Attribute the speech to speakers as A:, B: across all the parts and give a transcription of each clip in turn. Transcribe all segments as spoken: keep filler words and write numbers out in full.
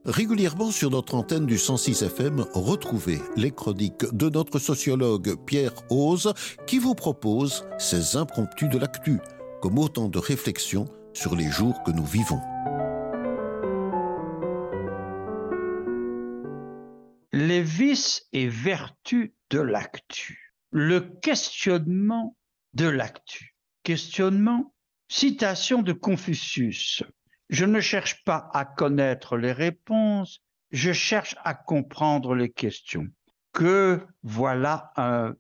A: Régulièrement sur notre antenne du cent six F M, retrouvez les chroniques de notre sociologue Pierre Ose qui vous propose ses impromptus de l'actu, comme autant de réflexions sur les jours que nous vivons.
B: Les vices et vertus de l'actu. Le questionnement de l'actu. Questionnement, citation de Confucius. Je ne cherche pas à connaître les réponses, je cherche à comprendre les questions. Que voilà un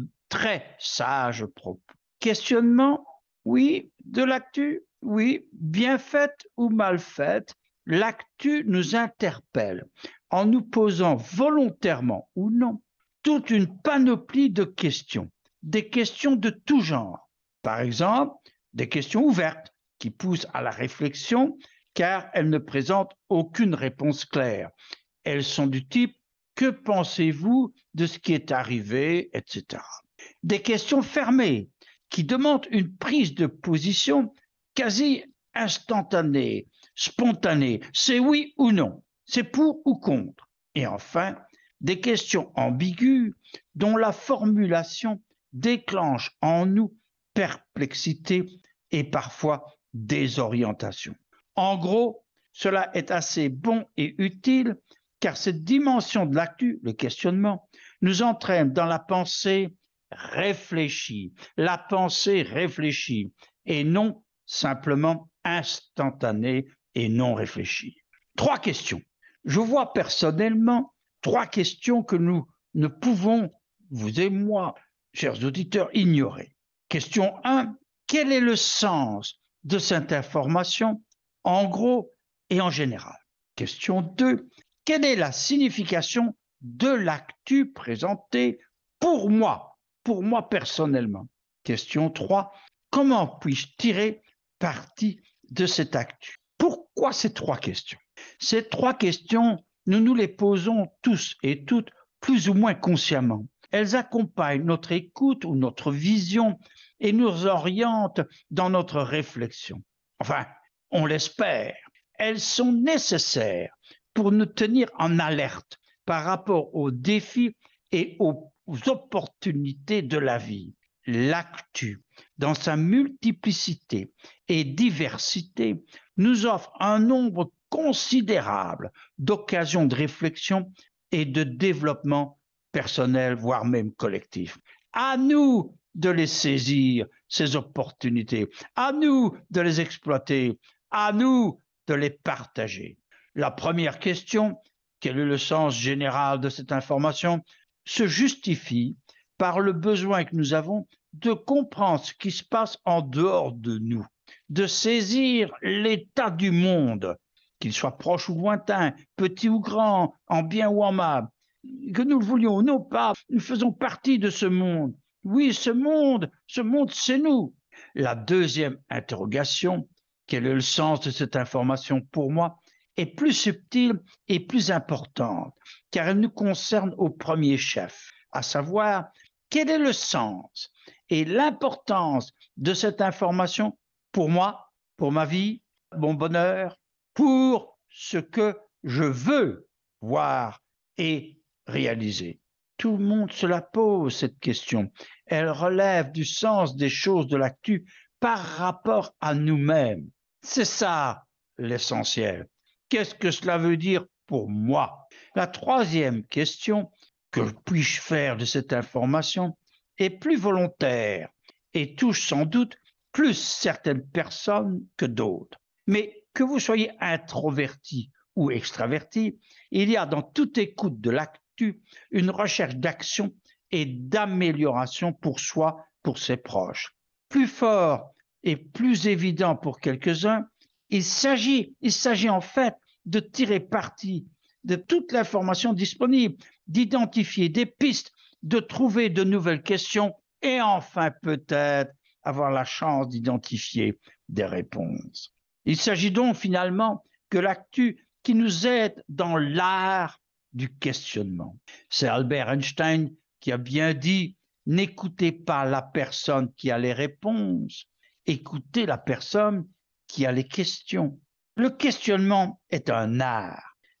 B: très sage propos. Questionnement, oui, de l'actu, oui, bien faite ou mal faite, l'actu nous interpelle en nous posant volontairement ou non toute une panoplie de questions, des questions de tout genre. Par exemple, des questions ouvertes qui poussent à la réflexion car elles ne présentent aucune réponse claire. Elles sont du type « Que pensez-vous de ce qui est arrivé ?» et cetera. Des questions fermées qui demandent une prise de position quasi instantanée, spontanée. C'est oui ou non, c'est pour ou contre. Et enfin, des questions ambiguës dont la formulation déclenche en nous perplexité et parfois désorientation. En gros, cela est assez bon et utile car cette dimension de l'actu, le questionnement, nous entraîne dans la pensée réfléchie, la pensée réfléchie et non simplement instantanée et non réfléchie. Trois questions. Je vois personnellement trois questions que nous ne pouvons, vous et moi, chers auditeurs, ignorer. Question un. Quel est le sens de cette information, en gros et en général? Question deux. Quelle est la signification de l'actu présentée pour moi, pour moi personnellement? Question trois. Comment puis-je tirer parti de cette actu? Pourquoi ces trois questions? Ces trois questions, nous nous les posons tous et toutes plus ou moins consciemment. Elles accompagnent notre écoute ou notre vision et nous orientent dans notre réflexion. Enfin, on l'espère. Elles sont nécessaires pour nous tenir en alerte par rapport aux défis et aux opportunités de la vie. L'actu, dans sa multiplicité et diversité, nous offre un nombre considérable d'occasions de réflexion et de développement personnel, voire même collectif. À nous de les saisir, ces opportunités, à nous de les exploiter, à nous de les partager. La première question, quel est le sens général de cette information, se justifie par le besoin que nous avons de comprendre ce qui se passe en dehors de nous, de saisir l'état du monde, qu'il soit proche ou lointain, petit ou grand, en bien ou en mal, que nous le voulions ou non pas, nous faisons partie de ce monde. Oui, ce monde, ce monde, c'est nous. La deuxième interrogation, quel est le sens de cette information pour moi, est plus subtile et plus importante, car elle nous concerne au premier chef, à savoir, quel est le sens et l'importance de cette information pour moi, pour ma vie, mon bonheur, pour ce que je veux voir et réaliser. Tout le monde se la pose, cette question. Elle relève du sens des choses de l'actu par rapport à nous-mêmes. C'est ça l'essentiel. Qu'est-ce que cela veut dire pour moi? La troisième question, que puis-je faire de cette information, est plus volontaire et touche sans doute plus certaines personnes que d'autres. Mais que vous soyez introverti ou extraverti, il y a dans toute écoute de l'actu une recherche d'action et d'amélioration pour soi, pour ses proches. Plus fort et plus évident pour quelques-uns, il s'agit, il s'agit en fait de tirer parti de toute l'information disponible, d'identifier des pistes, de trouver de nouvelles questions et enfin peut-être avoir la chance d'identifier des réponses. Il s'agit donc finalement que l'actu qui nous aide dans l'art du questionnement. C'est Albert Einstein qui a bien dit « N'écoutez pas la personne qui a les réponses, écoutez la personne qui a les questions ». Le questionnement est un art.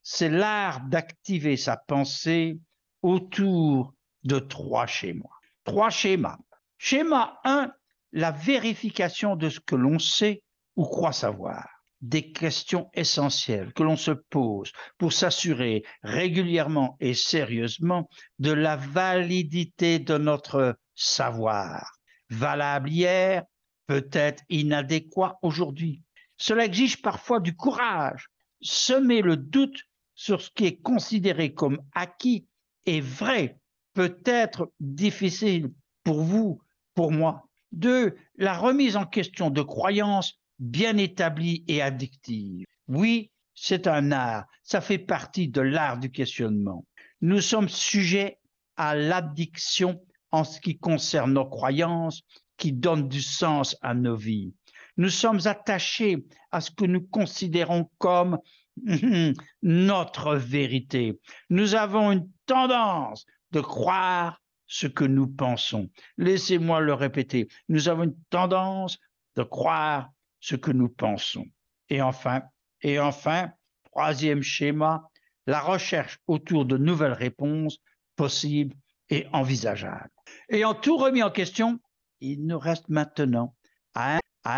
B: c'est l'art d'activer sa pensée autour de trois schémas. Trois schémas. Schéma un, la vérification de ce que l'on sait ou croit savoir. Des questions essentielles que l'on se pose pour s'assurer régulièrement et sérieusement de la validité de notre savoir. Valable hier, peut-être inadéquat aujourd'hui. Cela exige parfois du courage. Semer le doute sur ce qui est considéré comme acquis et vrai peut être difficile pour vous, pour moi. Deux, la remise en question de croyances bien établies et addictives. Oui, c'est un art, ça fait partie de l'art du questionnement. Nous sommes sujets à l'addiction en ce qui concerne nos croyances qui donnent du sens à nos vies. Nous sommes attachés à ce que nous considérons comme notre vérité. Nous avons une tendance de croire ce que nous pensons. Laissez-moi le répéter. Nous avons une tendance de croire ce que nous pensons. Et enfin, et enfin, troisième schéma, la recherche autour de nouvelles réponses possibles et envisageables. Ayant tout remis en question, il nous reste maintenant à